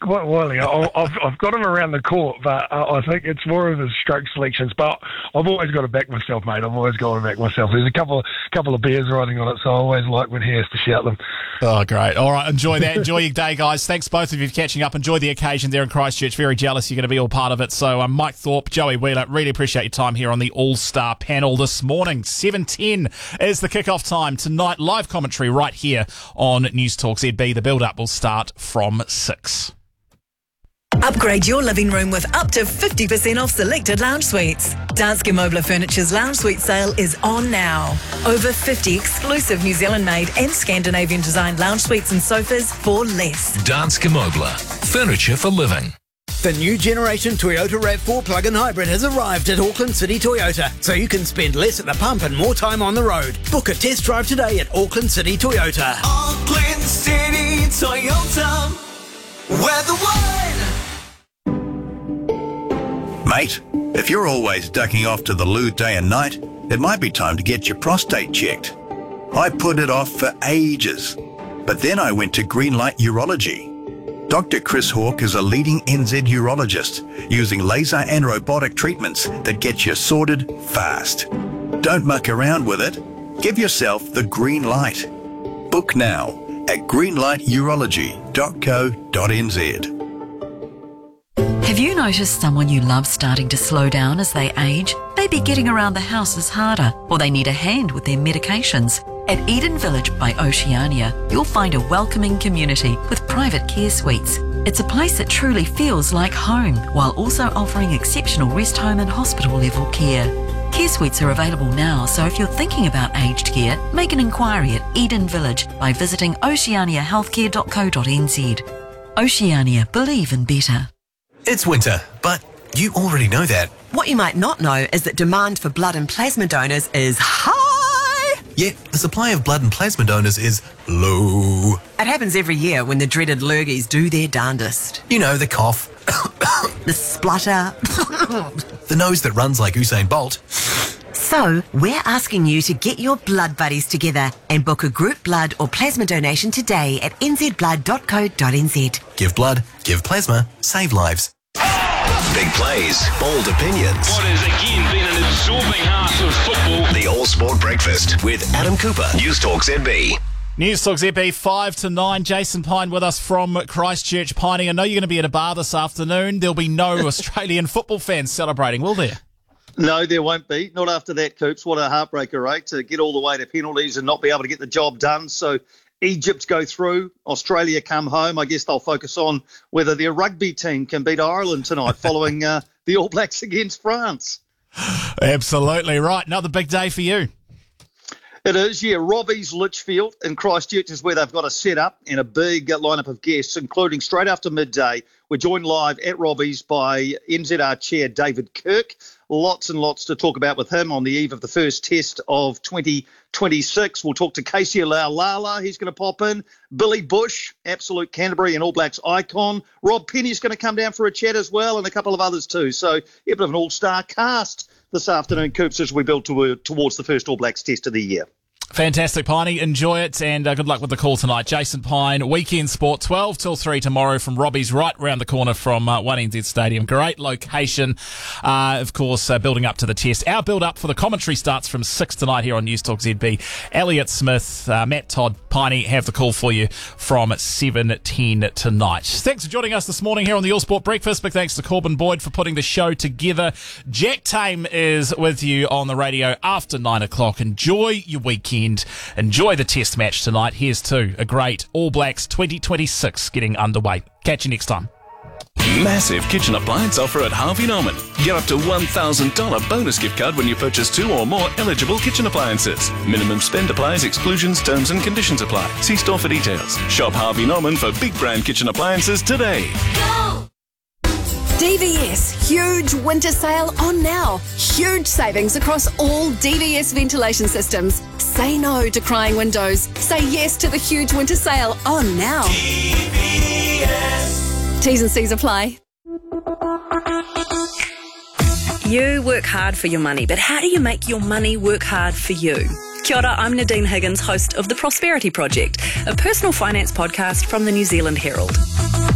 quite wily. I've got him around the court, but I think it's more of his stroke selections. But I've always got to back myself, mate. I've always got to back myself. There's a couple of bears riding on it, so I always like when he has to shout them. Oh, great. All right, enjoy that. Enjoy your day, guys. Thanks both of you for catching up. Enjoy the occasion there in Christchurch. Very jealous you're going to be all part of it. So Mike Thorpe, Joey Wheeler, really appreciate your time here on the All-Star panel this morning. 7:10 is the kickoff time tonight. Live commentary right here on News Talk ZB. The build-up will start from 6. Upgrade your living room with up to 50% off selected lounge suites. Danske Mobler Furniture's lounge suite sale is on now. Over 50 exclusive New Zealand-made and Scandinavian-designed lounge suites and sofas for less. Danske Mobler. Furniture for living. The new generation Toyota RAV4 plug-in hybrid has arrived at Auckland City Toyota, so you can spend less at the pump and more time on the road. Book a test drive today at Auckland City Toyota. Auckland City Toyota, where the one. Mate, if you're always ducking off to the loo day and night, it might be time to get your prostate checked. I put it off for ages, but then I went to Greenlight Urology. Dr. Chris Hawke is a leading NZ urologist using laser and robotic treatments that get you sorted fast. Don't muck around with it. Give yourself the green light. Book now at greenlighturology.co.nz. Have you noticed someone you love starting to slow down as they age? Maybe getting around the house is harder, or they need a hand with their medications. At Eden Village by Oceania, you'll find a welcoming community with private care suites. It's a place that truly feels like home, while also offering exceptional rest home and hospital level care. Care suites are available now, so if you're thinking about aged care, make an inquiry at Eden Village by visiting oceaniahealthcare.co.nz. Oceania, believe in better. It's winter, but you already know that. What you might not know is that demand for blood and plasma donors is high. Yet the supply of blood and plasma donors is low. It happens every year when the dreaded lurgies do their darndest. You know, the cough. The splutter. The nose that runs like Usain Bolt. So, we're asking you to get your blood buddies together and book a group blood or plasma donation today at nzblood.co.nz. Give blood, give plasma, save lives. Big plays, bold opinions. What has again been an absorbing half of football. The All Sport Breakfast with Adam Cooper. News Talk ZB. News Talk ZB 5 to 9. Jason Pine with us from Christchurch. Pining, I know you're going to be at a bar this afternoon. There'll be no Australian football fans celebrating, will there? No, there won't be. Not after that, Coops. What a heartbreaker, right? To get all the way to penalties and not be able to get the job done. So Egypt go through, Australia come home. I guess they'll focus on whether their rugby team can beat Ireland tonight following the All Blacks against France. Absolutely right. Another big day for you. It is, yeah. Robbie's Litchfield in Christchurch is where they've got a set-up and a big lineup of guests, including straight after midday. We're joined live at Robbie's by NZR Chair David Kirk. Lots and lots to talk about with him on the eve of the first test of 2026. We'll talk to Casey Lala. He's going to pop in. Billy Bush, absolute Canterbury and All Blacks icon. Rob Penny's going to come down for a chat as well, and a couple of others too. So, a bit of an all-star cast this afternoon, Coops, as we build towards the first All Blacks test of the year. Fantastic, Piney. Enjoy it, and good luck with the call tonight. Jason Pine, Weekend Sport, 12 till 3 tomorrow from Robbie's, right round the corner from 1NZ Stadium. Great location, of course, building up to the test. Our build-up for the commentary starts from 6 tonight here on News Talk ZB. Elliot Smith, Matt Todd, Piney have the call for you from 7:10 tonight. Thanks for joining us this morning here on the All Sport Breakfast. Big thanks to Corbin Boyd for putting the show together. Jack Tame is with you on the radio after 9 o'clock. Enjoy your weekend. Enjoy the test match tonight. Here's to a great All Blacks 2026 getting underway. Catch you next time. Massive kitchen appliance offer at Harvey Norman. Get up to $1,000 bonus gift card when you purchase 2 or more eligible kitchen appliances. Minimum spend applies, exclusions, terms and conditions apply. See store for details. Shop Harvey Norman for big brand kitchen appliances today. Go! DVS, huge winter sale on now. Huge savings across all DVS ventilation systems. Say no to crying windows. Say yes to the huge winter sale on now. DVS. T's and C's apply. You work hard for your money, but how do you make your money work hard for you? Kia ora, I'm Nadine Higgins, host of The Prosperity Project, a personal finance podcast from the New Zealand Herald.